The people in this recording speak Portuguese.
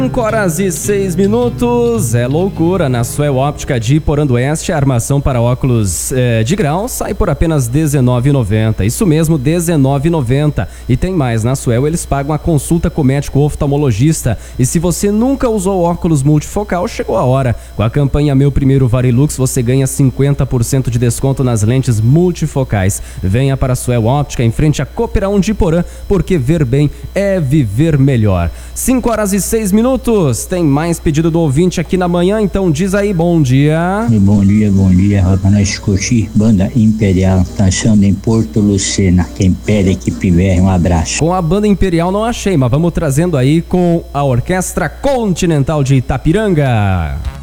5h06. É loucura. Na Suel Óptica de Iporã do Oeste, a armação para óculos de grau sai por apenas R$19,90. Isso mesmo, R$19,90. E tem mais, na Suel eles pagam a consulta com o médico oftalmologista. E se você nunca usou óculos multifocal, chegou a hora. Com a campanha Meu Primeiro Varilux, você ganha 50% de desconto nas lentes multifocais. Venha para a Suel Óptica, em frente à Cooperão de Iporã, porque ver bem é viver melhor. 5h06. Tem mais pedido do ouvinte aqui na manhã, então diz aí, bom dia. Bom dia, Rodana Escoti, Banda Imperial, passando em Porto Lucena. Quem pede equipe VR, um abraço. Com a Banda Imperial não achei, mas vamos trazendo aí com a Orquestra Continental de Itapiranga.